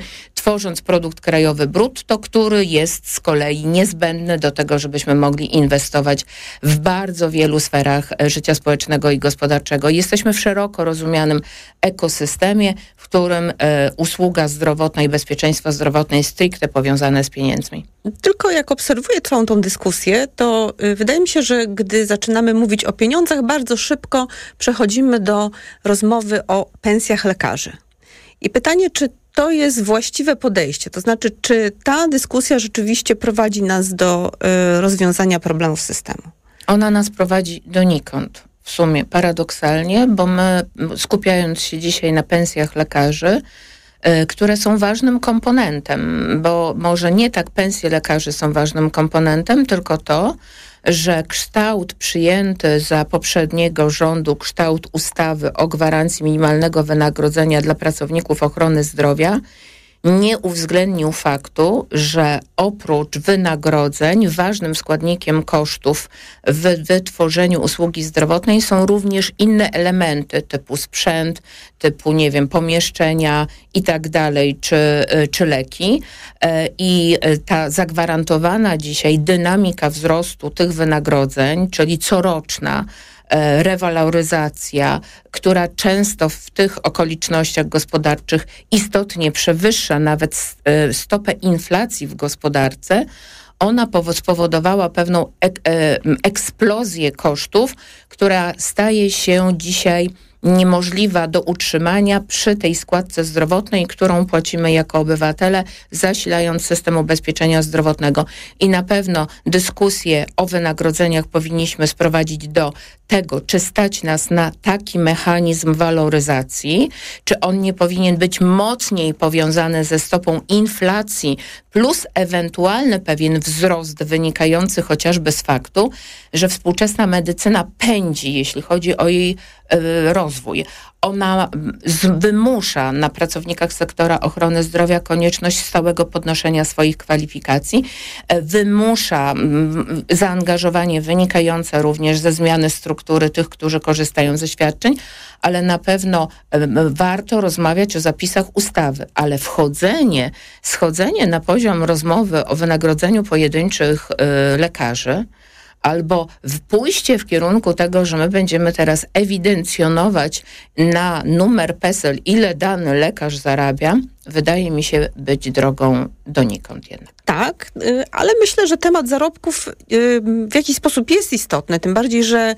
tworząc produkt krajowy brutto, który jest z kolei niezbędny do tego, żebyśmy mogli inwestować w bardzo wielu sferach życia społecznego i gospodarczego. Jesteśmy w szeroko rozumianym ekosystemie, w którym e, usługa zdrowotna i bezpieczeństwo zdrowotne jest stricte powiązane z pieniędzmi. Tylko jak obserwuję całą tą dyskusję, to y, wydaje mi się, że gdy zaczynamy mówić o pieniądzach, bardzo szybko przechodzimy do rozmowy o pensjach lekarzy. I pytanie, czy to jest właściwe podejście? To znaczy, czy ta dyskusja rzeczywiście prowadzi nas do y, rozwiązania problemów systemu? Ona nas prowadzi donikąd. W sumie paradoksalnie, bo my, skupiając się dzisiaj na pensjach lekarzy, y, które są ważnym komponentem, bo może nie tak pensje lekarzy są ważnym komponentem, tylko to, że kształt przyjęty za poprzedniego rządu, kształt ustawy o gwarancji minimalnego wynagrodzenia dla pracowników ochrony zdrowia nie uwzględnił faktu, że oprócz wynagrodzeń ważnym składnikiem kosztów w wytworzeniu usługi zdrowotnej są również inne elementy typu sprzęt, typu, nie wiem, pomieszczenia i tak dalej, czy, czy leki. I ta zagwarantowana dzisiaj dynamika wzrostu tych wynagrodzeń, czyli coroczna rewaloryzacja, która często w tych okolicznościach gospodarczych istotnie przewyższa nawet stopę inflacji w gospodarce, ona spowodowała pewną ek- eksplozję kosztów, która staje się dzisiaj niemożliwa do utrzymania przy tej składce zdrowotnej, którą płacimy jako obywatele, zasilając system ubezpieczenia zdrowotnego. I na pewno dyskusję o wynagrodzeniach powinniśmy sprowadzić do tego, czy stać nas na taki mechanizm waloryzacji, czy on nie powinien być mocniej powiązany ze stopą inflacji, plus ewentualny pewien wzrost wynikający chociażby z faktu, że współczesna medycyna pędzi, jeśli chodzi o jej y, rozwój. Ona z, wymusza na pracownikach sektora ochrony zdrowia konieczność stałego podnoszenia swoich kwalifikacji, y, wymusza y, zaangażowanie wynikające również ze zmiany struktury tych, którzy korzystają ze świadczeń, ale na pewno y, warto rozmawiać o zapisach ustawy, ale wchodzenie, schodzenie na poziom rozmowy o wynagrodzeniu pojedynczych y, lekarzy, albo pójście w kierunku tego, że my będziemy teraz ewidencjonować na numer PESEL, ile dany lekarz zarabia, wydaje mi się być drogą donikąd jednak. Tak, ale myślę, że temat zarobków w jakiś sposób jest istotny, tym bardziej, że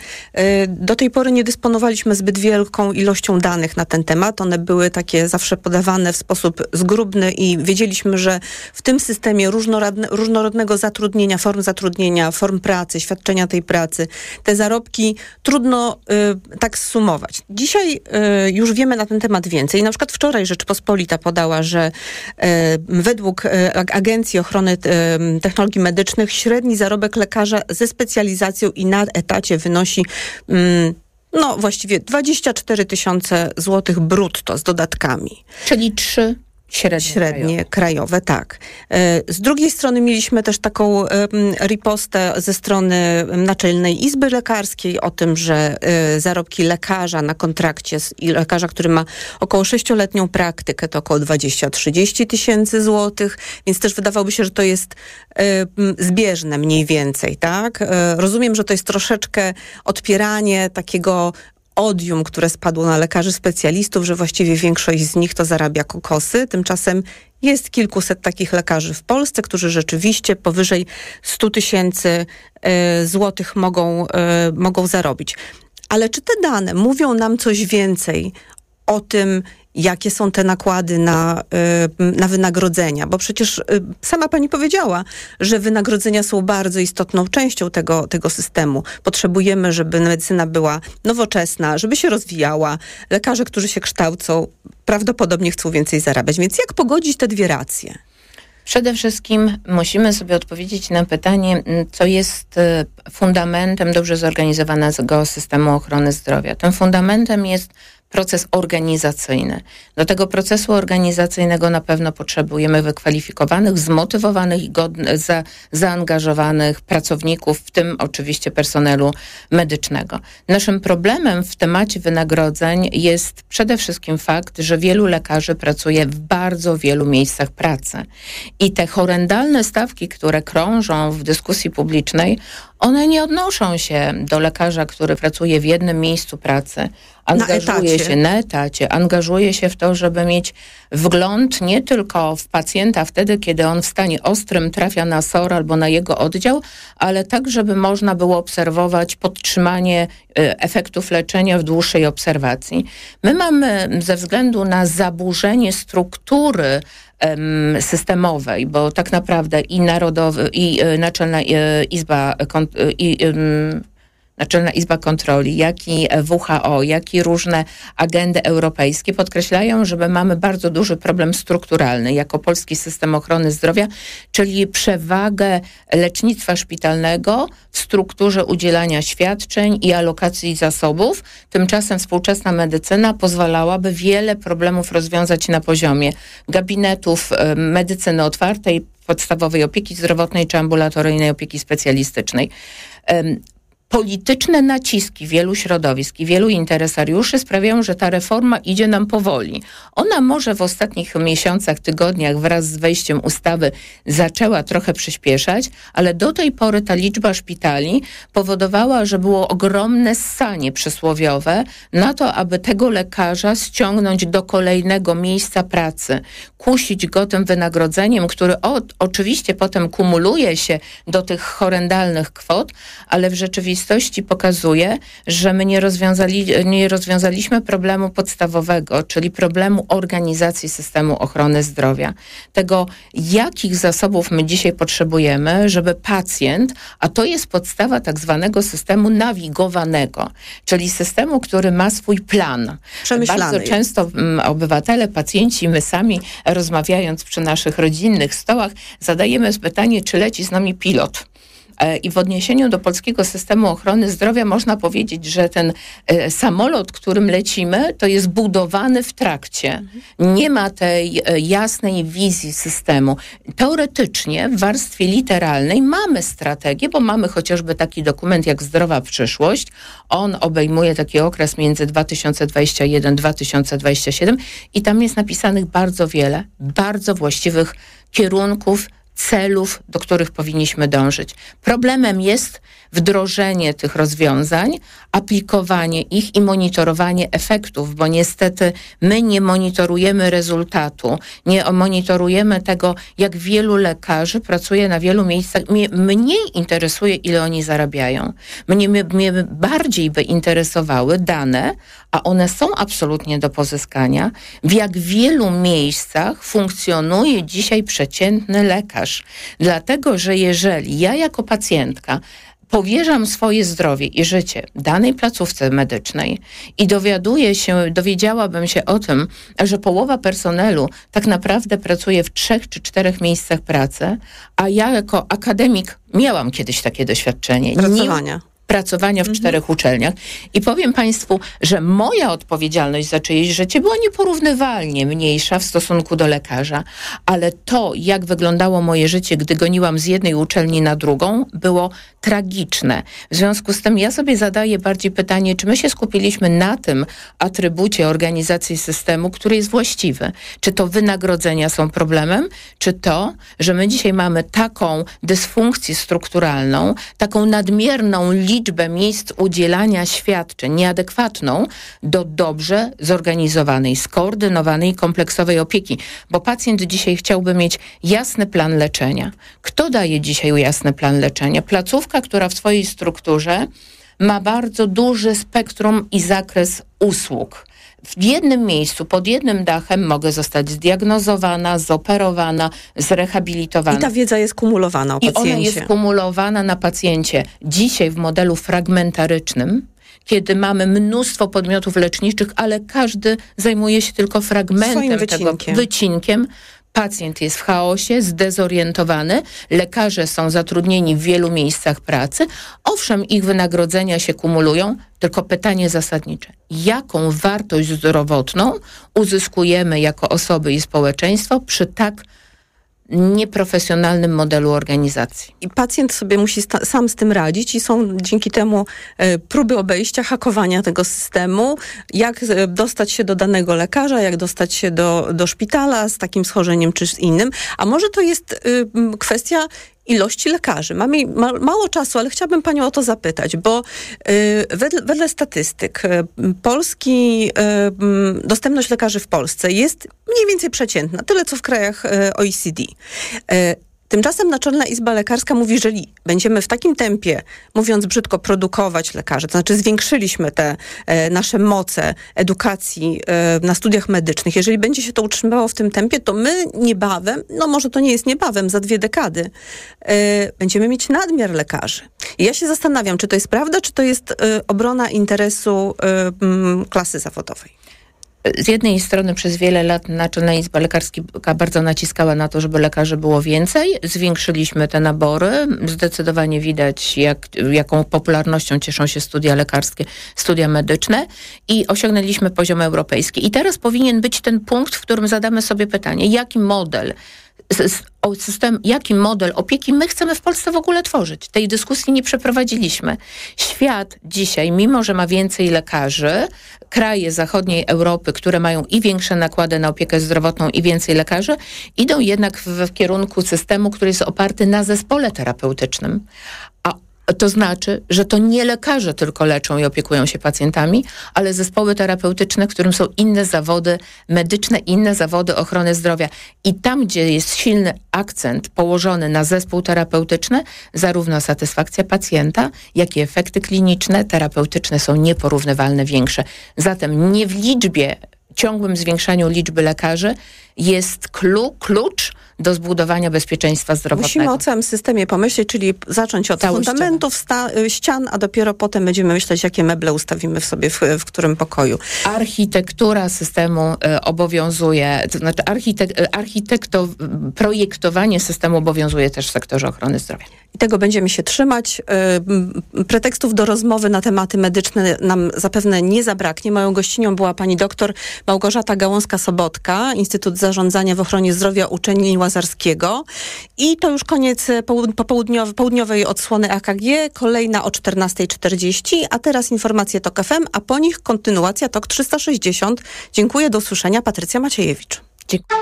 do tej pory nie dysponowaliśmy zbyt wielką ilością danych na ten temat. One były takie zawsze podawane w sposób zgrubny i wiedzieliśmy, że w tym systemie różnorodnego zatrudnienia, form zatrudnienia, form pracy, świadczenia tej pracy, te zarobki trudno tak zsumować. Dzisiaj już wiemy na ten temat więcej. Na przykład wczoraj Rzeczpospolita podała, że e, według e, Agencji Ochrony e, Technologii Medycznych średni zarobek lekarza ze specjalizacją i na etacie wynosi mm, no właściwie dwadzieścia cztery tysiące złotych brutto z dodatkami. Czyli trzy Średnie, Średnie krajowe. krajowe, tak. Z drugiej strony mieliśmy też taką ripostę ze strony Naczelnej Izby Lekarskiej o tym, że zarobki lekarza na kontrakcie i lekarza, który ma około sześcioletnią praktykę, to około dwadzieścia trzydzieści tysięcy złotych, więc też wydawałoby się, że to jest zbieżne mniej więcej, tak? Rozumiem, że to jest troszeczkę odpieranie takiego odium, które spadło na lekarzy specjalistów, że właściwie większość z nich to zarabia kokosy. Tymczasem jest kilkuset takich lekarzy w Polsce, którzy rzeczywiście powyżej stu tysięcy złotych mogą, e, mogą zarobić. Ale czy te dane mówią nam coś więcej o tym, jakie są te nakłady na, na wynagrodzenia? Bo przecież sama pani powiedziała, że wynagrodzenia są bardzo istotną częścią tego, tego systemu. Potrzebujemy, żeby medycyna była nowoczesna, żeby się rozwijała. Lekarze, którzy się kształcą, prawdopodobnie chcą więcej zarabiać. Więc jak pogodzić te dwie racje? Przede wszystkim musimy sobie odpowiedzieć na pytanie, co jest fundamentem dobrze zorganizowanego systemu ochrony zdrowia. Tym fundamentem jest proces organizacyjny. Do tego procesu organizacyjnego na pewno potrzebujemy wykwalifikowanych, zmotywowanych i godnych, za, zaangażowanych pracowników, w tym oczywiście personelu medycznego. Naszym problemem w temacie wynagrodzeń jest przede wszystkim fakt, że wielu lekarzy pracuje w bardzo wielu miejscach pracy. I te horrendalne stawki, które krążą w dyskusji publicznej, one nie odnoszą się do lekarza, który pracuje w jednym miejscu pracy, angażuje się na etacie, angażuje się w to, żeby mieć wgląd nie tylko w pacjenta wtedy, kiedy on w stanie ostrym trafia na S O R albo na jego oddział, ale tak, żeby można było obserwować podtrzymanie efektów leczenia w dłuższej obserwacji. My mamy ze względu na zaburzenie struktury systemowej, bo tak naprawdę i Narodowy, i Naczelna Izba, i, Naczelna Izba Kontroli, jak i W H O, jak i różne agendy europejskie podkreślają, że my mamy bardzo duży problem strukturalny jako polski system ochrony zdrowia, czyli przewagę lecznictwa szpitalnego w strukturze udzielania świadczeń i alokacji zasobów. Tymczasem współczesna medycyna pozwalałaby wiele problemów rozwiązać na poziomie gabinetów medycyny otwartej, podstawowej opieki zdrowotnej czy ambulatoryjnej opieki specjalistycznej. Polityczne naciski wielu środowisk i wielu interesariuszy sprawiają, że ta reforma idzie nam powoli. Ona może w ostatnich miesiącach, tygodniach wraz z wejściem ustawy zaczęła trochę przyspieszać, ale do tej pory ta liczba szpitali powodowała, że było ogromne ssanie przysłowiowe na to, aby tego lekarza ściągnąć do kolejnego miejsca pracy, kusić go tym wynagrodzeniem, który o, oczywiście potem kumuluje się do tych horrendalnych kwot, ale w rzeczywistości pokazuje, że my nie, rozwiązali, nie rozwiązaliśmy problemu podstawowego, czyli problemu organizacji systemu ochrony zdrowia. Tego, jakich zasobów my dzisiaj potrzebujemy, żeby pacjent, a to jest podstawa tak zwanego systemu nawigowanego, czyli systemu, który ma swój plan. Bardzo często m, obywatele, pacjenci, my sami rozmawiając przy naszych rodzinnych stołach, zadajemy pytanie, czy leci z nami pilot. I w odniesieniu do polskiego systemu ochrony zdrowia można powiedzieć, że ten e, samolot, którym lecimy, to jest budowany w trakcie. Nie ma tej e, jasnej wizji systemu. Teoretycznie w warstwie literalnej mamy strategię, bo mamy chociażby taki dokument jak Zdrowa Przyszłość. On obejmuje taki okres między dwa tysiące dwudziesty pierwszy do dwa tysiące dwudziestego siódmego i tam jest napisanych bardzo wiele, bardzo właściwych kierunków, celów, do których powinniśmy dążyć. Problemem jest wdrożenie tych rozwiązań, aplikowanie ich i monitorowanie efektów, bo niestety my nie monitorujemy rezultatu, nie monitorujemy tego, jak wielu lekarzy pracuje na wielu miejscach. Mnie mniej interesuje, ile oni zarabiają. Mnie, mnie bardziej by interesowały dane, a one są absolutnie do pozyskania, w jak wielu miejscach funkcjonuje dzisiaj przeciętny lekarz. Dlatego, że jeżeli ja jako pacjentka powierzam swoje zdrowie i życie danej placówce medycznej i dowiaduję się, dowiedziałabym się o tym, że połowa personelu tak naprawdę pracuje w trzech czy czterech miejscach pracy, a ja jako akademik miałam kiedyś takie doświadczenie. Pracowania. Nie, pracowania w mhm. czterech uczelniach. I powiem Państwu, że moja odpowiedzialność za czyjeś życie była nieporównywalnie mniejsza w stosunku do lekarza, ale to, jak wyglądało moje życie, gdy goniłam z jednej uczelni na drugą, było tragiczne. W związku z tym ja sobie zadaję bardziej pytanie, czy my się skupiliśmy na tym atrybucie organizacji systemu, który jest właściwy. Czy to wynagrodzenia są problemem, czy to, że my dzisiaj mamy taką dysfunkcję strukturalną, taką nadmierną liczbę miejsc udzielania świadczeń nieadekwatną do dobrze zorganizowanej, skoordynowanej, kompleksowej opieki. Bo pacjent dzisiaj chciałby mieć jasny plan leczenia. Kto daje dzisiaj jasny plan leczenia? Placówka, która w swojej strukturze ma bardzo duży spektrum i zakres usług. W jednym miejscu, pod jednym dachem mogę zostać zdiagnozowana, zoperowana, zrehabilitowana. I ta wiedza jest kumulowana o pacjencie. I ona jest kumulowana na pacjencie. Dzisiaj w modelu fragmentarycznym, kiedy mamy mnóstwo podmiotów leczniczych, ale każdy zajmuje się tylko fragmentem Swoim tego, wycinkiem. wycinkiem, Pacjent jest w chaosie, zdezorientowany, lekarze są zatrudnieni w wielu miejscach pracy. Owszem, ich wynagrodzenia się kumulują, tylko pytanie zasadnicze. Jaką wartość zdrowotną uzyskujemy jako osoby i społeczeństwo przy tak nieprofesjonalnym modelu organizacji? I pacjent sobie musi sta- sam z tym radzić i są dzięki temu e, próby obejścia, hakowania tego systemu, jak e, dostać się do danego lekarza, jak dostać się do, do szpitala z takim schorzeniem czy z innym. A może to jest e, kwestia ilości lekarzy. Mamy ma, mało czasu, ale chciałabym panią o to zapytać, bo y, wedle, wedle statystyk y, Polski, y, dostępność lekarzy w Polsce jest mniej więcej przeciętna, tyle co w krajach y, O E C D. Y, Tymczasem Naczelna Izba Lekarska mówi, że jeżeli będziemy w takim tempie, mówiąc brzydko, produkować lekarzy, to znaczy zwiększyliśmy te e, nasze moce edukacji e, na studiach medycznych, jeżeli będzie się to utrzymywało w tym tempie, to my niebawem, no może to nie jest niebawem, za dwie dekady, e, będziemy mieć nadmiar lekarzy. I ja się zastanawiam, czy to jest prawda, czy to jest e, obrona interesu e, m, klasy zawodowej. Z jednej strony przez wiele lat Naczelna Izba Lekarska bardzo naciskała na to, żeby lekarzy było więcej. Zwiększyliśmy te nabory. Zdecydowanie widać, jak, jaką popularnością cieszą się studia lekarskie, studia medyczne i osiągnęliśmy poziom europejski. I teraz powinien być ten punkt, w którym zadamy sobie pytanie, jaki model system, jaki model opieki my chcemy w Polsce w ogóle tworzyć. Tej dyskusji nie przeprowadziliśmy. Świat dzisiaj, mimo że ma więcej lekarzy, kraje zachodniej Europy, które mają i większe nakłady na opiekę zdrowotną i więcej lekarzy, idą jednak w, w kierunku systemu, który jest oparty na zespole terapeutycznym. A to znaczy, że to nie lekarze tylko leczą i opiekują się pacjentami, ale zespoły terapeutyczne, w którym są inne zawody medyczne, inne zawody ochrony zdrowia. I tam, gdzie jest silny akcent położony na zespół terapeutyczny, zarówno satysfakcja pacjenta, jak i efekty kliniczne, terapeutyczne są nieporównywalnie większe. Zatem nie w liczbie, ciągłym zwiększaniu liczby lekarzy jest clue, klucz do zbudowania bezpieczeństwa zdrowotnego. Musimy o całym systemie pomyśleć, czyli zacząć od Cały fundamentów, sta- ścian, a dopiero potem będziemy myśleć, jakie meble ustawimy w sobie w, w którym pokoju. Architektura systemu y, obowiązuje, to znaczy architek- architekto- projektowanie systemu obowiązuje też w sektorze ochrony zdrowia. I tego będziemy się trzymać. Y, pretekstów do rozmowy na tematy medyczne nam zapewne nie zabraknie. Moją gościnią była pani doktor Małgorzata Gałązka-Sobotka, Instytut Zarządzania w Ochronie Zdrowia Uczelni Łazarskiego. I to już koniec popołudniowej, południowej odsłony A K G, kolejna o czternasta czterdzieści, a teraz informacje TOK F M, a po nich kontynuacja TOK trzysta sześćdziesiąt. Dziękuję, do usłyszenia. Patrycja Maciejewicz. Dziękuję.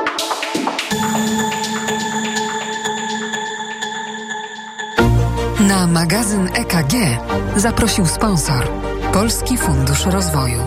Na magazyn E K G zaprosił sponsor Polski Fundusz Rozwoju.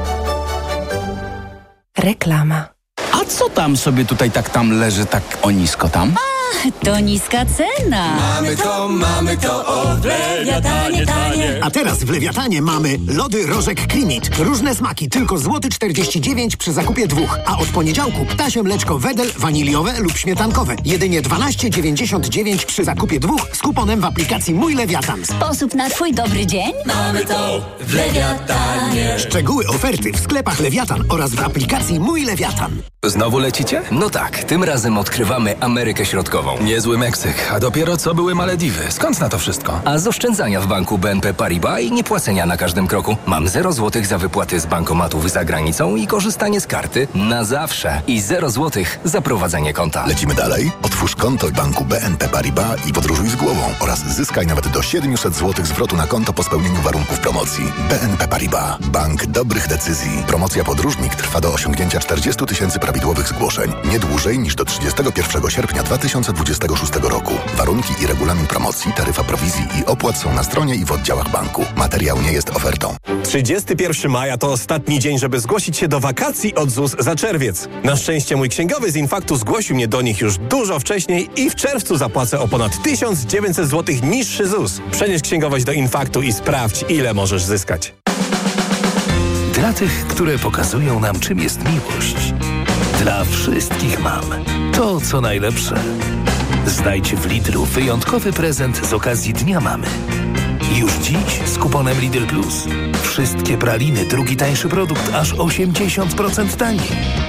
Reklama. A co tam sobie tutaj tak tam leży, tak o nisko tam? A, to niska cena. Mamy to, mamy to, o, w Lewiatanie tanie. A teraz w Lewiatanie mamy lody Rożek Klimit. Różne smaki, tylko złoty czterdzieści dziewięć przy zakupie dwóch. A od poniedziałku ptasie mleczko Wedel, waniliowe lub śmietankowe. Jedynie dwanaście dziewięćdziesiąt dziewięć przy zakupie dwóch z kuponem w aplikacji Mój Lewiatan. Sposób na twój dobry dzień? Mamy to w Lewiatanie. Szczegóły oferty w sklepach Lewiatan oraz w aplikacji Mój Lewiatan. Znowu lecicie? No tak, tym razem odkrywamy Amerykę Środkową. Niezły Meksyk, a dopiero co były Malediwy. Skąd na to wszystko? A z oszczędzania w banku B N P Paribas i niepłacenia na każdym kroku. Mam zero złotych za wypłaty z bankomatów za granicą i korzystanie z karty na zawsze. I zero złotych za prowadzenie konta. Lecimy dalej? Otwórz konto w banku B N P Paribas i podróżuj z głową oraz zyskaj nawet do siedemset złotych zwrotu na konto po spełnieniu warunków promocji. B N P Paribas. Bank dobrych decyzji. Promocja podróżnik trwa do osiągnięcia czterdzieści tysięcy prawidłowych zgłoszeń. Nie dłużej niż do trzydziestego pierwszego sierpnia dwa tysiące dwudziestego szóstego roku. Warunki i regulamin promocji, taryfa prowizji i opłat są na stronie i w oddziałach banku. Materiał nie jest ofertą. trzydziestego pierwszego maja to ostatni dzień, żeby zgłosić się do wakacji od Z U S za czerwiec. Na szczęście mój księgowy z Infaktu zgłosił mnie do nich już dużo wcześniej i w czerwcu zapłacę o ponad tysiąc dziewięćset złotych niższy Z U S. Przenieś księgowość do Infaktu i sprawdź, ile możesz zyskać. Dla tych, które pokazują nam, czym jest miłość. Dla wszystkich mam to, co najlepsze. Znajdź w Lidlu wyjątkowy prezent z okazji Dnia Mamy. Już dziś z kuponem Lidl Plus. Wszystkie praliny, drugi tańszy produkt, aż osiemdziesiąt procent taniej.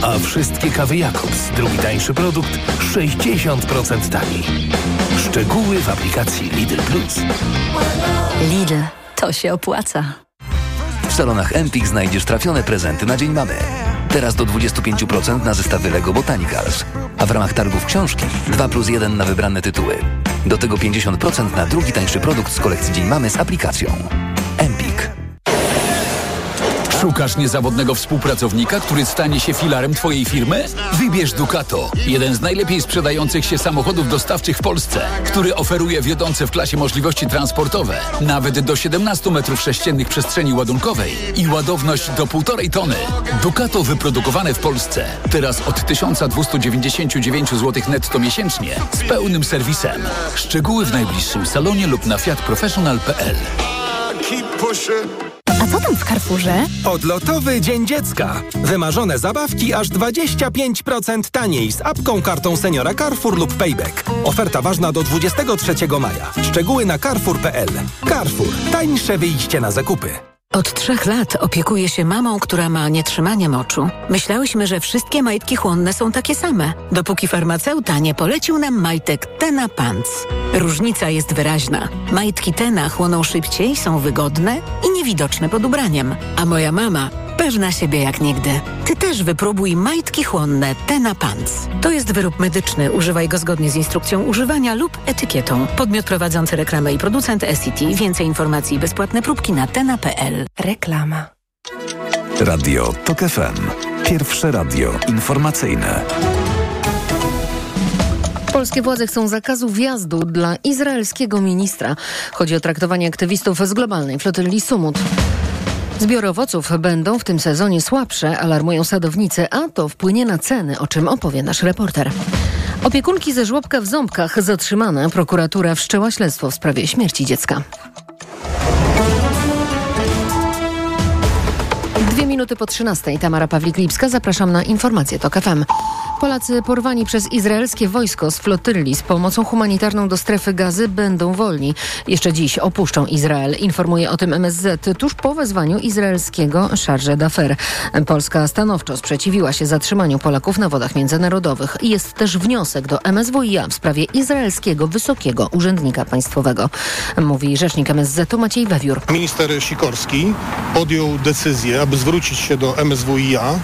A wszystkie kawy Jakobs, drugi tańszy produkt, sześćdziesiąt procent taniej. Szczegóły w aplikacji Lidl Plus. Lidl, to się opłaca. W salonach Empik znajdziesz trafione prezenty na Dzień Mamy. Teraz do dwadzieścia pięć procent na zestawy Lego Botanicals. A w ramach targów książki dwa plus jeden na wybrane tytuły. Do tego pięćdziesiąt procent na drugi tańszy produkt z kolekcji Dzień Mamy z aplikacją. Empik. Szukasz niezawodnego współpracownika, który stanie się filarem Twojej firmy? Wybierz Ducato, jeden z najlepiej sprzedających się samochodów dostawczych w Polsce, który oferuje wiodące w klasie możliwości transportowe, nawet do siedemnaście metrów sześciennych przestrzeni ładunkowej i ładowność do półtorej tony. Ducato wyprodukowane w Polsce. Teraz od tysiąc dwieście dziewięćdziesiąt dziewięć złotych netto miesięcznie z pełnym serwisem. Szczegóły w najbliższym salonie lub na fiat professional kropka p l. A co tam w Carrefourze? Odlotowy Dzień Dziecka. Wymarzone zabawki aż dwadzieścia pięć procent taniej z apką, kartą seniora Carrefour lub Payback. Oferta ważna do dwudziestego trzeciego maja. Szczegóły na carrefour kropka p l. Carrefour. Tańsze wyjście na zakupy. Od trzech lat opiekuję się mamą, która ma nietrzymanie moczu. Myślałyśmy, że wszystkie majtki chłonne są takie same, dopóki farmaceuta nie polecił nam majtek Tena Pants. Różnica jest wyraźna. Majtki Tena chłoną szybciej, są wygodne i niewidoczne pod ubraniem. A moja mama pewna siebie jak nigdy. Ty też wypróbuj majtki chłonne Tena Pants. To jest wyrób medyczny. Używaj go zgodnie z instrukcją używania lub etykietą. Podmiot prowadzący reklamę i producent S C T. Więcej informacji i bezpłatne próbki na tena kropka p l. Reklama. Radio TOK F M. Pierwsze radio informacyjne. Polskie władze chcą zakazu wjazdu dla izraelskiego ministra. Chodzi o traktowanie aktywistów z globalnej flotyli Sumut. Zbiory owoców będą w tym sezonie słabsze, alarmują sadownicy, a to wpłynie na ceny, o czym opowie nasz reporter. Opiekunki ze żłobka w Ząbkach zatrzymane. Prokuratura wszczęła śledztwo w sprawie śmierci dziecka. Dwie minuty po trzynastej. Tamara Pawlik-Lipska. Zapraszam na informacje TOK F M. Polacy porwani przez izraelskie wojsko z flotyli z pomocą humanitarną do strefy Gazy będą wolni. Jeszcze dziś opuszczą Izrael. Informuje o tym M S Z tuż po wezwaniu izraelskiego Charge d'Affaires. Polska stanowczo sprzeciwiła się zatrzymaniu Polaków na wodach międzynarodowych. Jest też wniosek do M S W i A w sprawie izraelskiego wysokiego urzędnika państwowego. Mówi rzecznik M S Z Maciej Wewiór. Minister Sikorski podjął decyzję, aby zwrócić się do M S W i A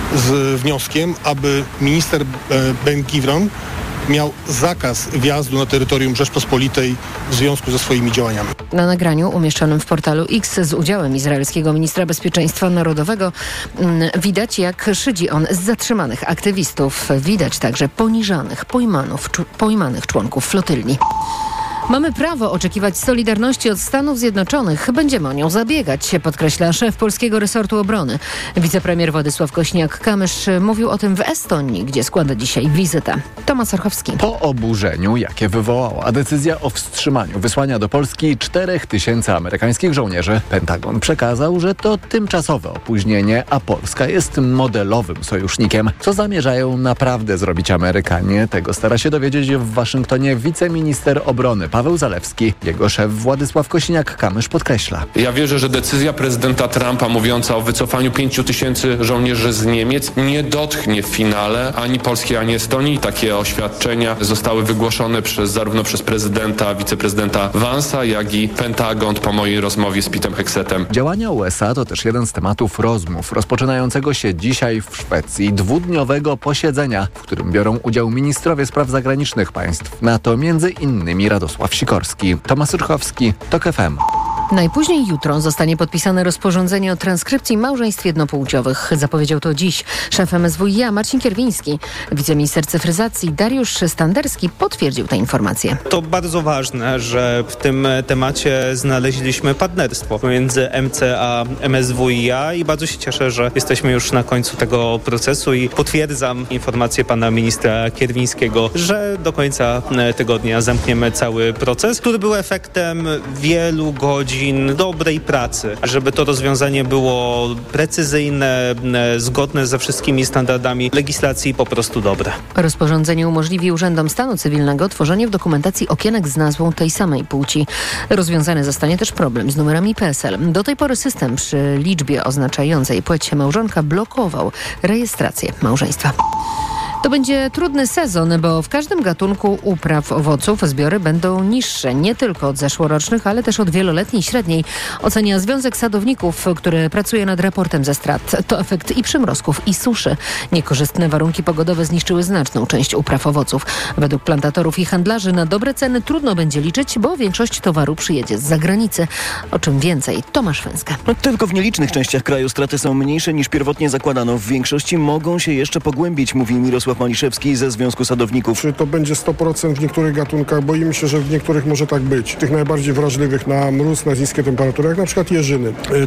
z wnioskiem, aby minister Ben-Gvir miał zakaz wjazdu na terytorium Rzeczpospolitej w związku ze swoimi działaniami. Na nagraniu umieszczonym w portalu X z udziałem izraelskiego ministra bezpieczeństwa narodowego widać, jak szydzi on z zatrzymanych aktywistów. Widać także poniżanych, pojmanów, czu, pojmanych członków flotyli. Mamy prawo oczekiwać solidarności od Stanów Zjednoczonych. Będziemy o nią zabiegać, podkreśla szef polskiego resortu obrony. Wicepremier Władysław Kośniak-Kamysz mówił o tym w Estonii, gdzie składa dzisiaj wizytę. Tomasz Orchowski. Po oburzeniu, jakie wywołała decyzja o wstrzymaniu wysłania do Polski czterech tysięcy amerykańskich żołnierzy, Pentagon przekazał, że to tymczasowe opóźnienie, a Polska jest modelowym sojusznikiem. Co zamierzają naprawdę zrobić Amerykanie? Tego stara się dowiedzieć w Waszyngtonie wiceminister obrony Paweł Zalewski. Jego szef Władysław Kosiniak-Kamysz podkreśla. Ja wierzę, że decyzja prezydenta Trumpa mówiąca o wycofaniu pięciu tysięcy żołnierzy z Niemiec nie dotknie w finale ani Polski, ani Estonii. Takie oświadczenia zostały wygłoszone przez, zarówno przez prezydenta, wiceprezydenta Vance'a, jak i Pentagon po mojej rozmowie z Petem Hexetem. Działania U S A to też jeden z tematów rozmów rozpoczynającego się dzisiaj w Szwecji dwudniowego posiedzenia, w którym biorą udział ministrowie spraw zagranicznych państw NATO, między innymi Radosław Sikorski. Tomasz Urchowski, TOK F M. Najpóźniej jutro zostanie podpisane rozporządzenie o transkrypcji małżeństw jednopłciowych. Zapowiedział to dziś szef M S W i A Marcin Kierwiński. Wiceminister cyfryzacji Dariusz Standerski potwierdził tę informację. To bardzo ważne, że w tym temacie znaleźliśmy partnerstwo pomiędzy M C a M S W i A i bardzo się cieszę, że jesteśmy już na końcu tego procesu i potwierdzam informację pana ministra Kierwińskiego, że do końca tygodnia zamkniemy cały proces, który był efektem wielu godzin godzin dobrej pracy, żeby to rozwiązanie było precyzyjne, zgodne ze wszystkimi standardami legislacji i po prostu dobre. Rozporządzenie umożliwi urzędom stanu cywilnego tworzenie w dokumentacji okienek z nazwą tej samej płci. Rozwiązany zostanie też problem z numerami P E S L. Do tej pory system przy liczbie oznaczającej płeć małżonka blokował rejestrację małżeństwa. To będzie trudny sezon, bo w każdym gatunku upraw owoców zbiory będą niższe, nie tylko od zeszłorocznych, ale też od wieloletniej średniej, ocenia Związek Sadowników, który pracuje nad raportem ze strat. To efekt i przymrozków, i suszy. Niekorzystne warunki pogodowe zniszczyły znaczną część upraw owoców. Według plantatorów i handlarzy na dobre ceny trudno będzie liczyć, bo większość towaru przyjedzie z zagranicy. O czym więcej, Tomasz Węska. Tylko w nielicznych częściach kraju straty są mniejsze niż pierwotnie zakładano. W większości mogą się jeszcze pogłębić, mówi Mirosław Maliszewski ze Związku Sadowników. Czy to będzie sto procent w niektórych gatunkach? Boimy się, że w niektórych może tak być. Tych najbardziej wrażliwych na mróz, na niskie temperatury, jak na przykład jeżyny.